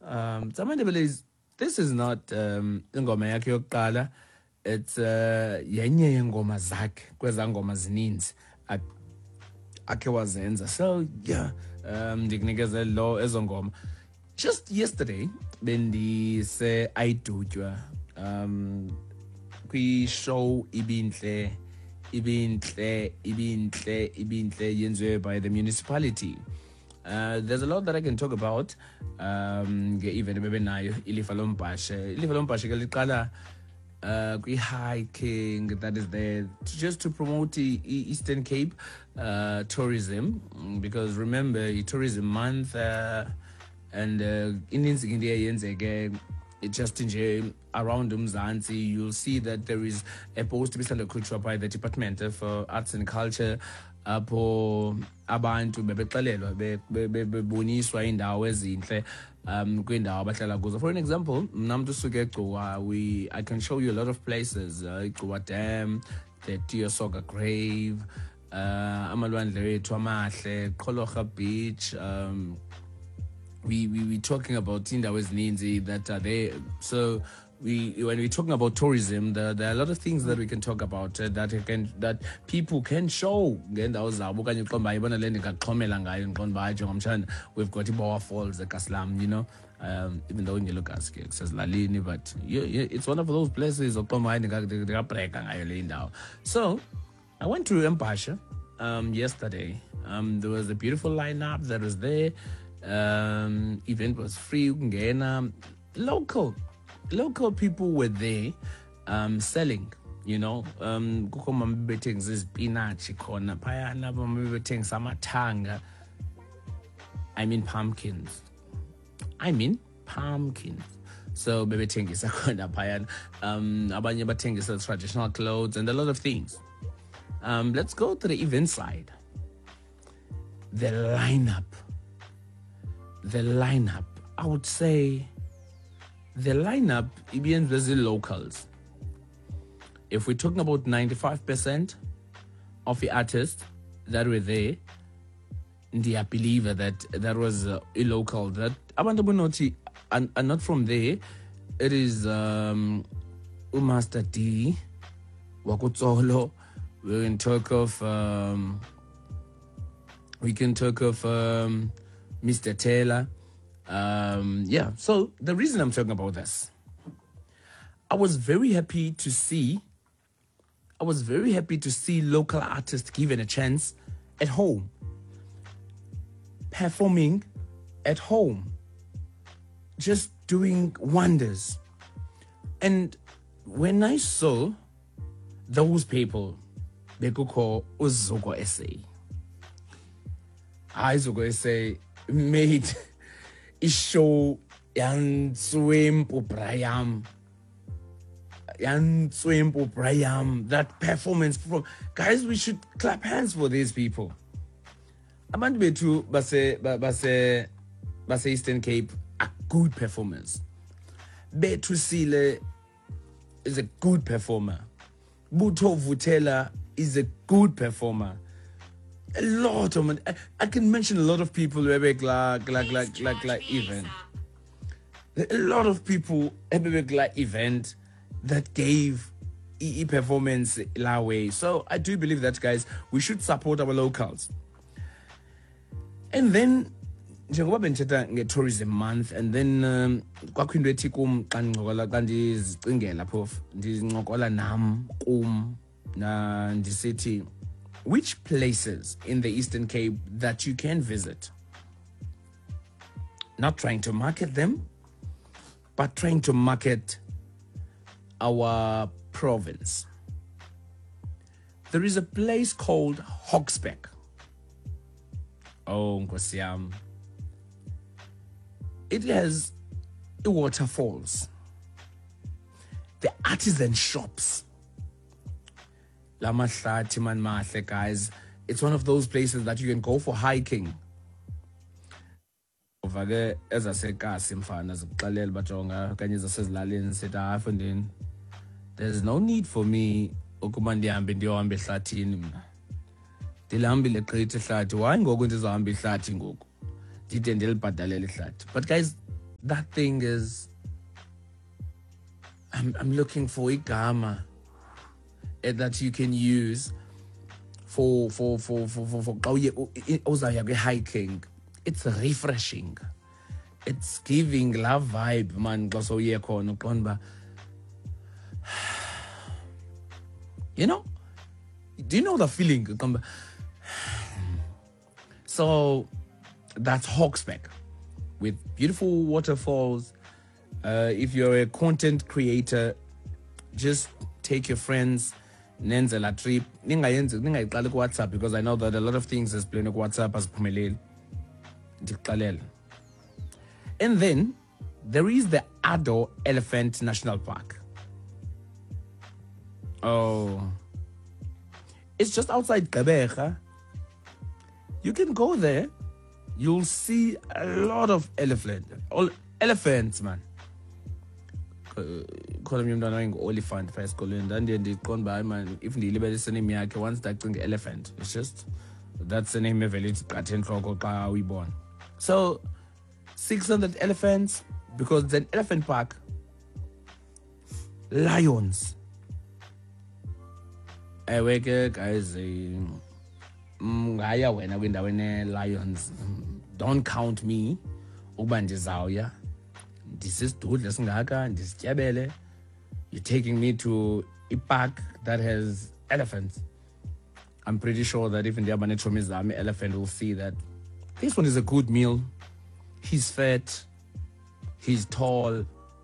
Zamandebele is, this is not ingoma yakhe yokuqala. It's yenye yengoma zakhe kweza ngoma zininzi akhe wazenza. So yeah, ndikunikeze lo ezo ngoma. Just yesterday bendise ayidutywa kwi show ibintle yenziwe by the municipality. There's a lot that I can talk about. Even bebenayo ilifa lombashe ke liqala hiking that is there just to promote the Eastern Cape tourism, because remember tourism month and ininzi into eyenzeke just nje around Umzansi. You'll see that there is a post to be sent by the Department of Arts and Culture apho abantu bebexelelwa beboniswa indawo ezinhle kwindawo abahlala kuzo. For an example, mna mntu usuke eGcuwa, I can show you a lot of places. iGcuwa Dam, the Tiosoga Grave, amalwandle wethu amahle, Qholorha Beach. We talking about indawo ezininzi that are there. So when we're talking about tourism, there are a lot of things that we can talk about that people can show ngendawo zabo. Okanye uqomba yibona le ndingaxhomela ngayo ngiqonda uba njengomtshana we've got iBoa Falls eKaslam, you know, even though ngelokazi ke kusezilalini, but it's one of those places oqomba hayi ndingabhreka ngayo le indawo. So I went to Mpasha yesterday. There was a beautiful lineup that was there. Event was free, ukungena. Local people were there selling, you know. Kukho mama bebethengisa izipinatshi khona phayana, mama bebethengisa amathanga. I mean pumpkins. So bebethengisa khona phayana. Abanye bathengisa traditional clothes and a lot of things. Let's go to the event side. The lineup, I would say the lineup is locals. If we're talking about 95% of the artists that were there, I believe that was a local. That abantu bonoti are not from there. It is Master D, Wakutsolo. We can talk of Mr. Taylor. So the reason I'm talking about this, I was very happy to see local artists given a chance at home, performing at home, just doing wonders. And when I saw those people, Bekuko Uzogo SA, Zogo SA made a show yan swimpo Brayam, that performance. Guys, we should clap hands for these people. Abantu bethu base Eastern Cape, a good performance. Bethu Sile is a good performer. Buto Vutela is a good performer. A lot of I can mention a lot of people who like event. A lot of people like event that gave performance la way. So I do believe that, guys, we should support our locals. And then njengoba benithetha nge-tourism month, and then kwakhwinto ethi kum xa ndincokola xa ndizicingela phofu ndincokola nam kum na ndisithi, which places in the Eastern Cape that you can visit? Not trying to market them, but trying to market our province. There is a place called Hogsback. Oh, Nkosi yam. It has the waterfalls, the artisan shops. Lamahlathi man mahle, guys. It's one of those places that you can go for hiking. There's no need for me ukumandihambe ndiyohamba ehlathini mna. Ndilihambile gqithi ehlathi. Why ngoku ndizohamba ihlathi ngoku? Ndide ndilibhatalela ihlathi. But guys, that thing is, I'm looking for igama that you can use for hiking. It's refreshing. It's giving love vibe, man. You know? Do you know the feeling? So that's Hawksback with beautiful waterfalls. If you're a content creator, just take your friends, nenzela trip. Ningayiqali WhatsApp, because I know that a lot of things is playing WhatsApp as phumeleli. And then there is the Ado Elephant National Park. Oh, it's just outside Gqeberha. You can go there. You'll see a lot of elephants, man. Call me elephant first, and then they gone by, man. If the libel is the name yake, once that thing elephant, it's just that's the name of village. We born. So 600 elephants, because it's an elephant park. Lions. I wake up, guys. Lions. Don't count me. This is you're taking me to a park that has elephants. I'm pretty sure that even the Abanetromizami elephant will see that this one is a good meal. He's fat, he's tall,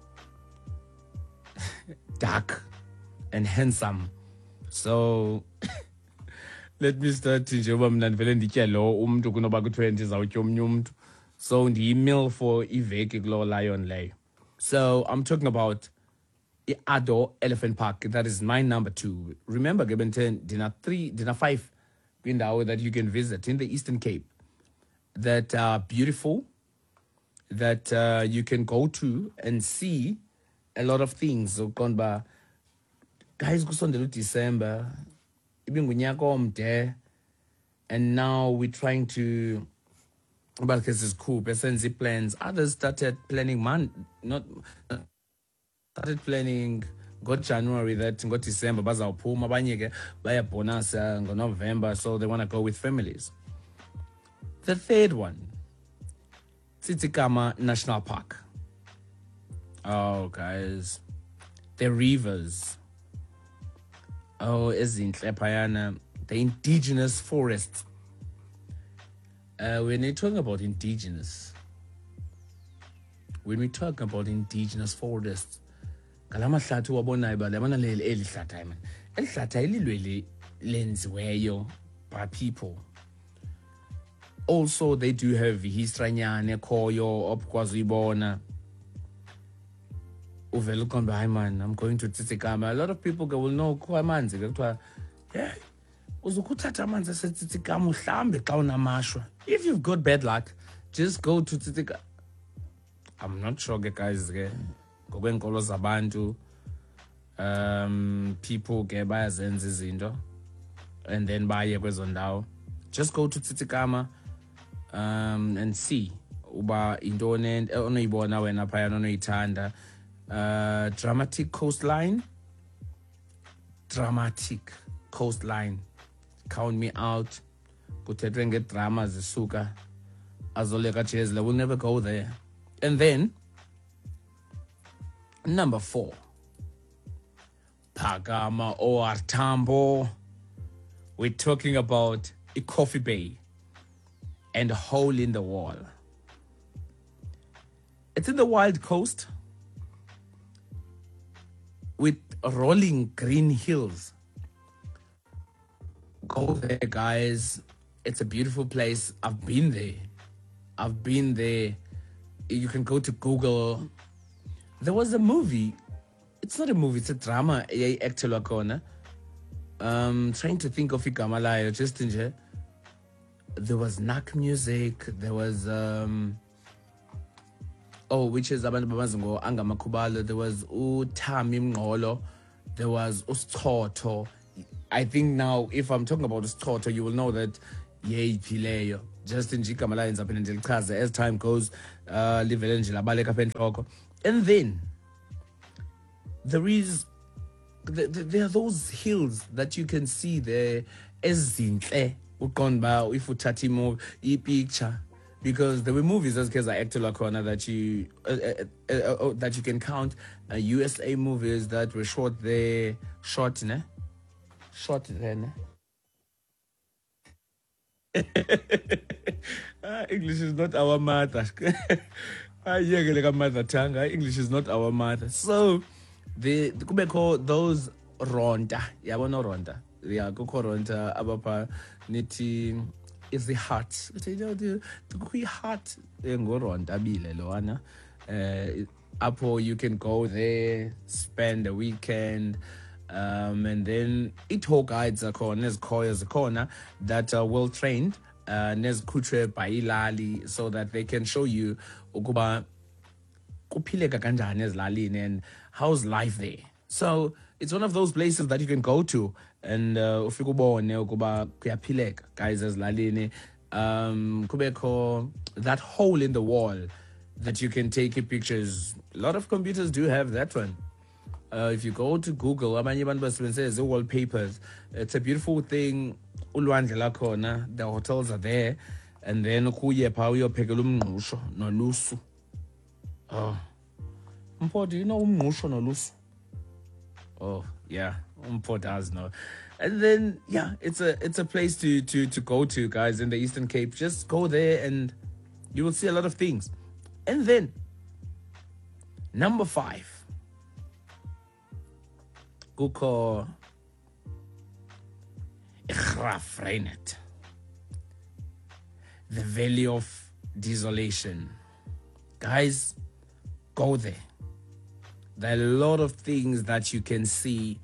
dark, and handsome. So let me start njengoba mina ndivele nditye lo umuntu kunoba kuthiwe ndizawutya omnye umuntu. So ndiyi-meal for iveki kulo lion leyo. So I'm talking about the Ado Elephant Park. That is my number 2. Remember, Geben 10, dinner 3, dinner 5 window that you can visit in the Eastern Cape that are beautiful, that you can go to and see a lot of things. So konba guys kusondela December, even ngunyaka omde, and now we're trying to, but this is cool. Besenzi plans. Others started planning started planning. Got January, that got December. Bazawuphuma abanye ke bayabonus November, so they want to go with families. The third one, Tsitsikamma National Park. Oh, guys, the rivers. Oh, ezinhle phayana, the indigenous forests. When we talk about indigenous forests, kalama hlathi wabonayo ba labana eli hlathi man. Eli hlathi ililweli lenziweyo by people. Also, they do have history nyane khoyo obukwazi uyibona. Uvela uqonda hayi man, I'm going to Tsitsikamma. A lot of people will know kwamanzi kuthiwa yeah, uzukuthatha amanzi aseTsitsikamma uhlambe xa unamashwa. If you've got bad luck, just go to Tsitsikamma. I'm not sure ke guys ke ngokwenkolo zabantu people ke bayazenza izinto and then baye kwezo ndawo. Just go to Tsitsikamma and see uba intoni onoyibona wena phayana onoyithanda. Dramatic coastline. Count me out. Kuthethwe ngedrama zisuka azoleka Jezla. We'll never go there. And then number 4, Phakama OR Tambo. We're talking about a Coffee Bay and a hole in the wall. It's in the wild coast with rolling green hills. Go there, guys. It's a beautiful place. I've been there. You can go to Google. There was a movie. It's not a movie, it's a drama. Actually, trying to think of igama layo just nje. There was Nak music. There was which is abantu bamazingo angamakhubalo. There was uThami Mngqolo. There was uSchotho. I think now, if I'm talking about uSchotho, you will know that yeyiphi leyo. just nje igama layo ngizaphinde ndilichaze as time goes, livele nje labaleka apha entloko. And then there are those hills that you can see there ezinhle uqonda if uthatha i-picture, because there were movies as keza actor corner that you can count, USA movies that were shot there. English is not our mother. Mother tongue. English is not our mother. So the kubekho those ronda. Yabona ronda. Yeah, kukho ronda abapha nithi is the heart. The heart ngoronda bile loana. Apo you can go there, spend a weekend. And then ito guides as corner that are well trained, nezikhuthwe by ilali, so that they can show you ukuba kuphileka kanjani ezilalini and how's life there. So it's one of those places that you can go to and ufike ubone ukuba kuyaphileka guys ezilalini. Kubekho that hole in the wall that you can take pictures. A lot of computers do have that one. If you go to Google, abanye abantu basebenzisa the wallpapers. It's a beautiful thing. Ulwandle lakhona, the hotels are there, and then kuye pha uyophekela umngqusho nolusu. Oh, Mpho, do you know umngqusho nolusu? Oh yeah, Mpho does know. And then yeah, it's a place to go to, guys, in the Eastern Cape. Just go there and you will see a lot of things. And then number 5. Kukho Graaff-Reinet, the Valley of Desolation. Guys, go there. There are a lot of things that you can see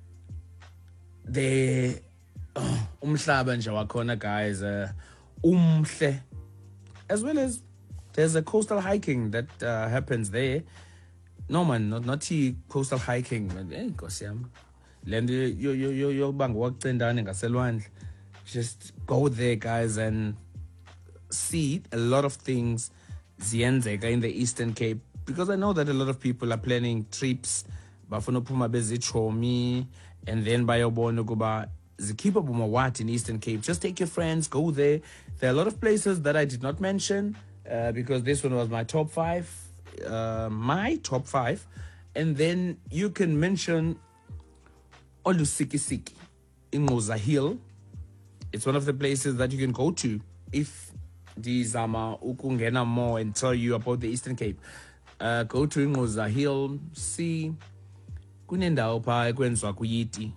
there. Umhlaba nje wakhona, guys, umhle, as well as there's a coastal hiking that happens there. No man, not coastal hiking, man. Hey, Nkosi yami. Lento yobanga wacendane ngaselwandle. Just go there, guys, and see a lot of things ziyenzeka in the Eastern Cape, because I know that a lot of people are planning trips bafuna uphuma bezichomi and then bayobona ukuba zikhipha buma what in Eastern Cape. Just take your friends, go there. There are a lot of places that I did not mention because this one was my top 5. And then you can mention Olusikisiki in Ngoza Hill. It's one of the places that you can go to if Dizama ukungena more and tell you about the Eastern Cape. Go to Ngoza Hill, see kunendawo pha ekwenzwa kuyiti.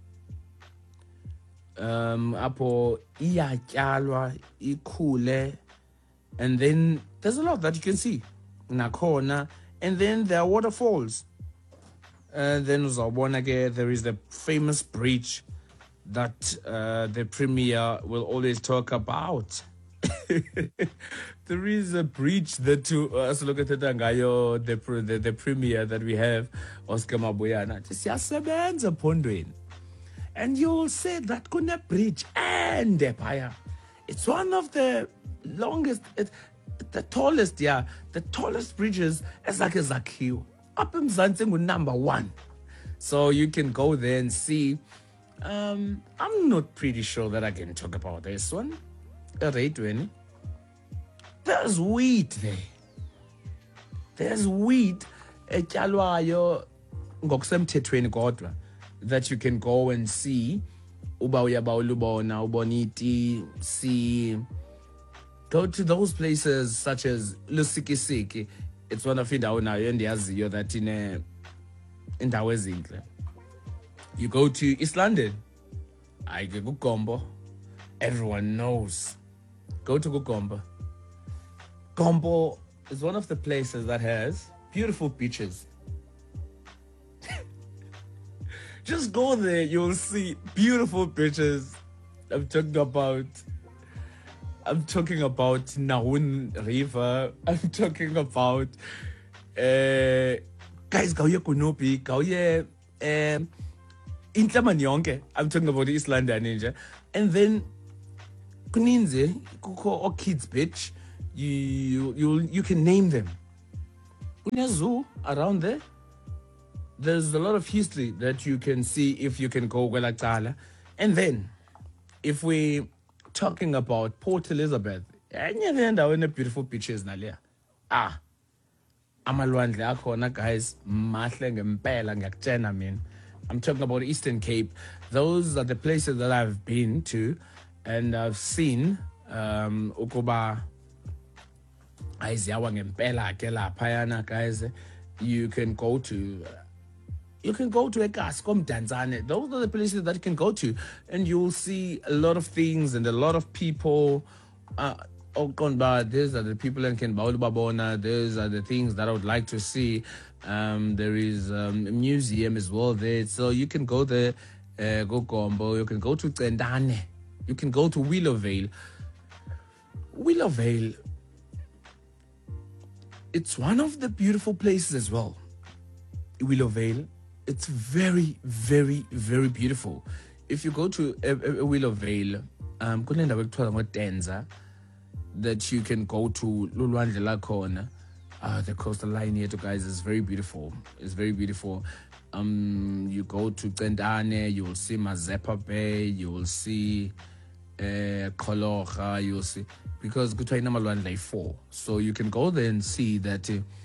Apo iyatyalwa ikhule, and then there's a lot that you can see nakhona, and then there are waterfalls. Then uzawubona ke there is the famous bridge that the premier will always talk about. There is a bridge that asilokethetha ngayo the premier that we have, Oscar Mabuyana, siyasebenza Phondweni, and you'll say that kune bridge and phaya. It's one of the longest, the tallest bridges ezakhe zakhiwa up eMzantsi number 1. So you can go there and see. I'm not pretty sure that I can talk about this one. There's wheat there. There's wheat etyalwayo ngokusemthethweni kodwa that you can go and see. Uba uyabawela ubona uboniti, see. Go to those places such as Lusikisiki. It's one of indawo nayo endiyaziyo that indawo ezinhle. You go to East London. I go to Gombo. Everyone knows. Go to Gombo. Gombo is one of the places that has beautiful beaches. Just go there, you'll see beautiful beaches. I'm talking about Naun River. I'm talking about guys, Gauye Kunupi, Gauye Intlamanyonke. I'm talking about East London Ninja. And then kuninzi kukho orchids beach. You can name them. Zoo around there. There's a lot of history that you can see if you can go Gwelacala. And then, if we talking about Port Elizabeth, and beautiful beaches nalia. Amalwandle akhona guys, mahle ngempela ngiyakutshena mina. I'm talking about Eastern Cape. Those are the places that I've been to and I've seen ukuba ayiziyawa ngempela ke laphayana guys. You can go to Ekasi, Danzane. Those are the places that you can go to, and you'll see a lot of things and a lot of people. These are the people in Babona. These are the things that I would like to see. There is a museum as well there, so you can go there. Go Gombo. You can go to Tsendane. You can go to Willowvale. Willowvale. It's one of the beautiful places as well. Willowvale. It's very, very, very beautiful. If you go to Willowvale, that you can go to Lulwandle Lakhona. The coastal line here, guys, is very beautiful. It's very beautiful. You go to Tsendane, you will see Mazeppa Bay, you will see Kolocha, you will see, because Kutwaina Malwandle 4. So you can go there and see that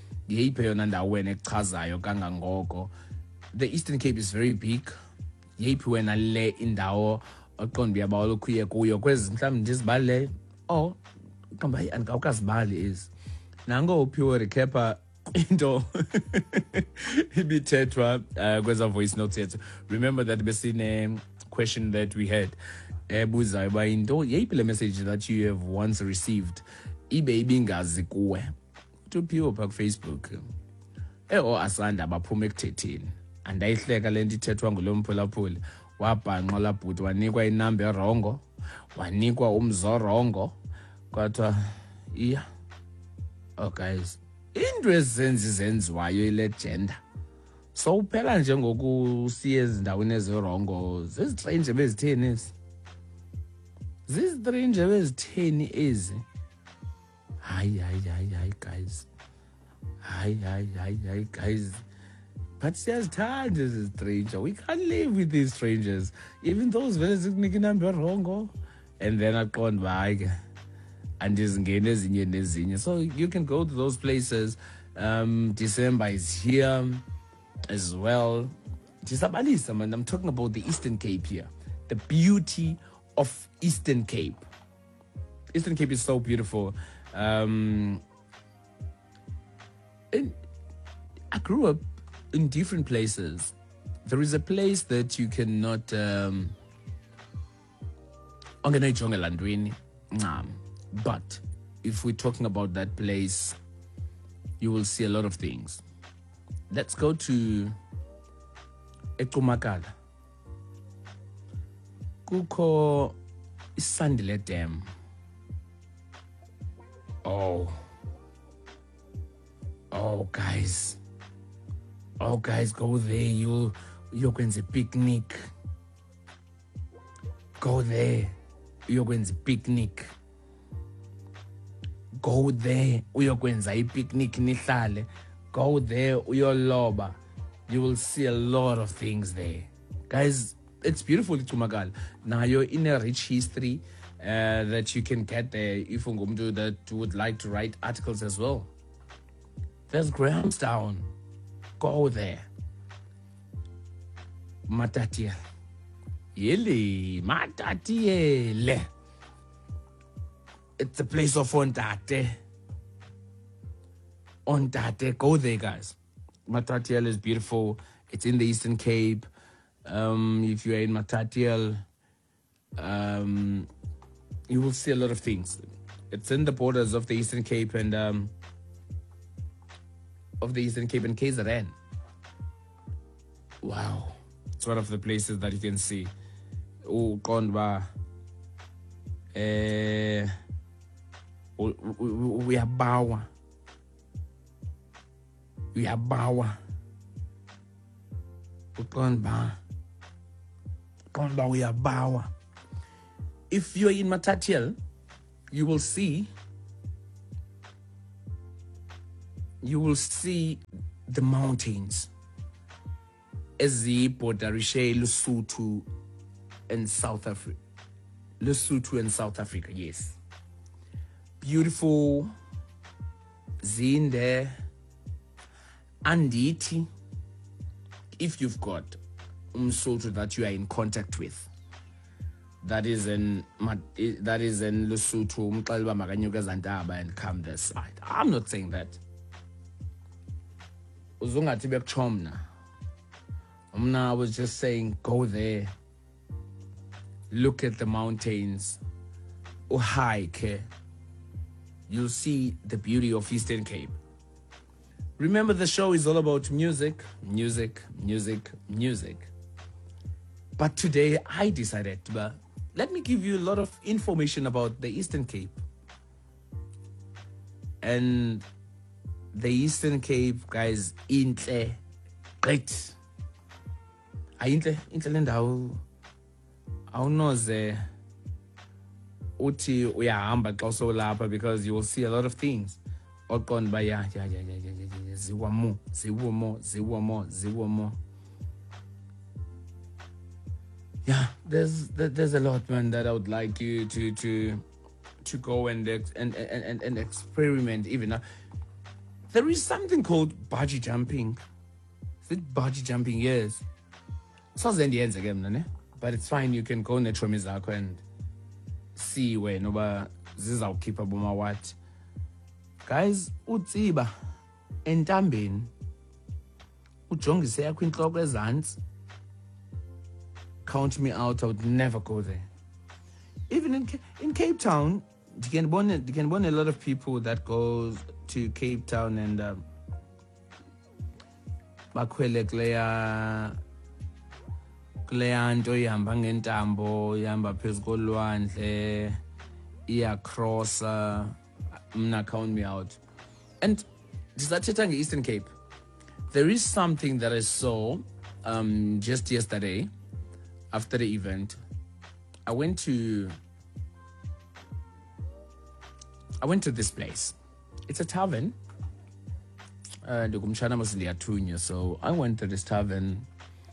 the Eastern Cape is very big. Wena le indawo oqonda uyaba lokhuye kuyo kwezi mhlawumbe ndizibale qamba andikawukazibali is nango uphiwe recapa into ibithethwa kweza voice notes yethu. Remember that besine question that we had ebuzayo ba into yeyiphi le message that you have once received ibe ibingazi kuwe uphiwe pha Facebook asanda baphuma ekuthetheni andayihleka lento ithethwa ngulomphulaphuli wabhanqa labhuti wanikwa inamba erongo wanikwa umzorongo kwathiwa guys into ezenziwayo ile gender so uphela nje ngokusiya ezindaweni ezirongo zizitrange bezitheni ezi zizitrange bezitheni ezi hayi guys hi guys, but siyazithanda ezi stranger. We can't live with these strangers, even those vele zikunika inamba erongo and then aqonda uba hayi ke andizingeni ezinye nezinye. So you can go to those places. December is here as well. Disabalisa, man. I'm talking about the Eastern Cape here. The beauty of Eastern Cape. Eastern Cape is so beautiful. And I grew up in different places. There is a place that you cannot but if we're talking about that place, you will see a lot of things. Let's go to Ekumakala. Kukho Isandile Dam. Guys, go there. You're going to picnic. Go there. You're going to picnic. Go there. You're going to picnic nihlale. Go there. Uyoloba. You will see a lot of things there. Guys, it's beautiful Itumagal. Now you're in a rich history that you can get there if ungumntu that would like to write articles as well. There's Grahamstown. Go there. Matatiele. Matatiele. It's a place of Ontate. Ontate. Go there, guys. Matatiele is beautiful. It's in the Eastern Cape. If you're in Matatiele, you will see a lot of things. It's in the borders of the Eastern Cape and KZN. Wow. It's one of the places that you can see. Kondba. We are Bawa. Kondba we are Bawa. If you're in Matatiele, you will see the mountains ezibhodarishe Lesotho and South Africa. Lesotho and South Africa, yes. Beautiful. Zinde. Anditi. If you've got Umsotho that you are in contact with, that is in Lesotho, umxelele makanyuke ezantaba and come this side. I'm not saying that. Uzungathi bekuchomna. I was just saying, go there. Look at the mountains. Hike. You'll see the beauty of Eastern Cape. Remember, the show is all about music, music, music, music. But today I decided, let me give you a lot of information about the Eastern Cape. And the Eastern Cape, guys, intle, great. Intle lendawo. Awunoze uthi uyahamba xa usolapha, because you will see a lot of things. Oqonda ba ziwa mo. Yeah, there's a lot, man, that I would like you to go and experiment even now. There is something called bungee jumping. Is it bungee jumping? Yes. So then the ends again, but it's fine. You can go netromi zakho and see where noba zizawukhipha boma what. Guys, utsiba entambeni ujongise yakho inhloko ezantsi. Count me out. I would never go there. Even in Cape Town, you can born a lot of people that goes to Cape Town and bakhwele kuleya nto ihamba ngentambo, ihamba phezu kolwandle, iyacrossa. Count me out. And ndisathetha nge-Eastern Cape, there is something that I saw just yesterday after the event. I went to this place. It's a tavern. So I went to this tavern.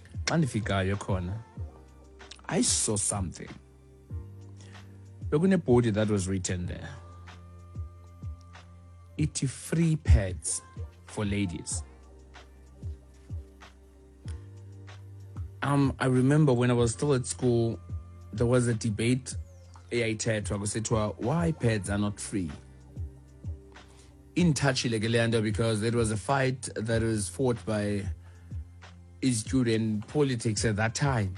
I saw something. A body that was written there. It's free pads for ladies. I remember when I was still at school, there was a debate. Why pads are not free? In touch because there was a fight that was fought by student politics at that time.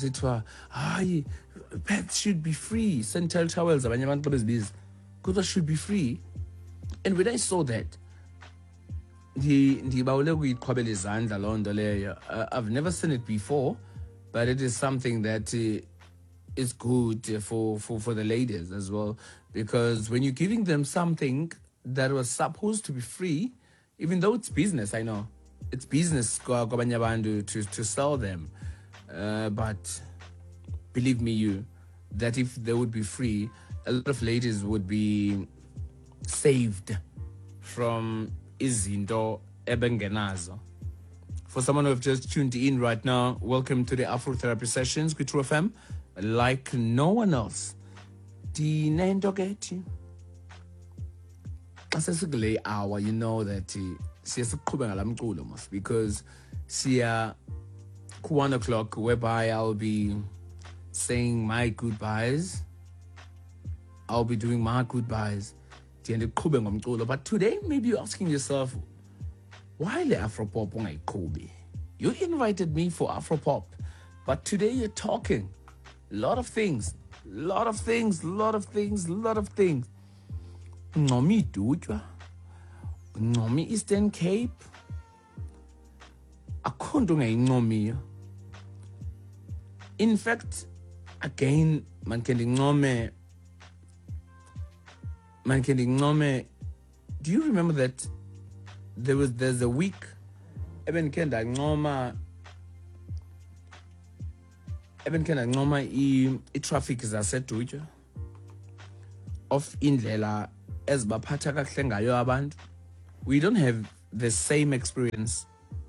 Pads should be free. Central towels should be free. And when I saw that, I've never seen it before, but it is something that is good for the ladies as well, because when you're giving them something that was supposed to be free, even though it's business, I know it's business to sell them, but believe me, that if they would be free, a lot of ladies would be saved from izinto ebengenazo. For someone who have just tuned in right now, welcome to the Afro Therapy Sessions with True FM, like no one else. Hour, you know that because see 1 o'clock, whereby I'll be saying my goodbyes. I'll be doing my goodbyes. But today, maybe you're asking yourself, why the Afropop ungayikhubi? You invited me for Afropop, but today you're talking a lot of things. Ngomi Dutwa, Ngomi Eastern Cape, akhonto ngayincomiyo. In fact, again, man can do you remember that there's a week even kenda ngoma ebenkhe ndancoma i-traffic zaseDutya of indlela ezibaphatha kakuhle ngayo abantu. We don't have the same experience.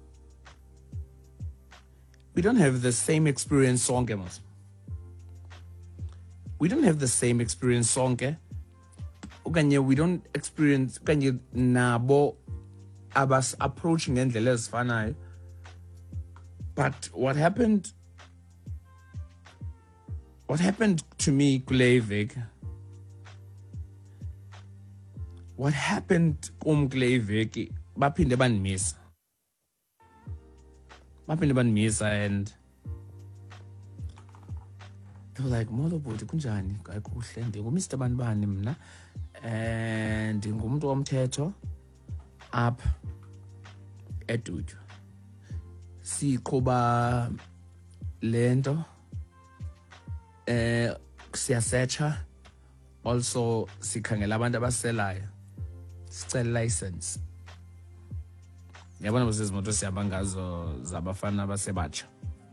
We don't have the same experience sonke mos. We don't have the same experience sonke. Okanye we don't experience okanye nabo abas approach ngendlela ezifanayo. But what happened to me kule veki, what happened kule veki, baphinde bandimisa and they were like, Molo bhuti kunjani kakuhle, ndingu-Mr. Banibani mna and ndingumuntu womthetho apha eDutya. Siqhuba lento siyasearcha, also sikhangela abantu abaselayo, sicela license. Yabona bose izimoto sihamba ngazo zabafana abasebatsha,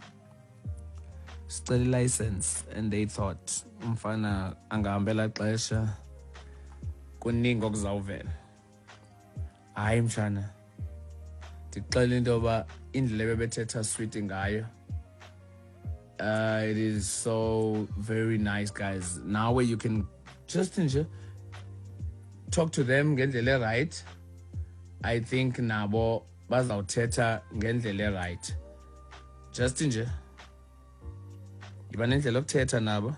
sicela license, and they thought umfana angahambela xesha kuningi okuzawuvela. Hayi mshana, ndixela into yoba indlela ebebethetha sweet ngayo, it is so very nice, guys. Now where you can just talk to them ngendlela right. I think nabo bazawuthetha ngendlela right. Just iba nendlela yokuthetha nabo,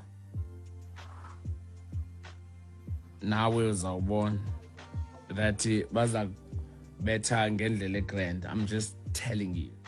nawe uzawubona that baza betha ngendlela grand. I'm just telling you.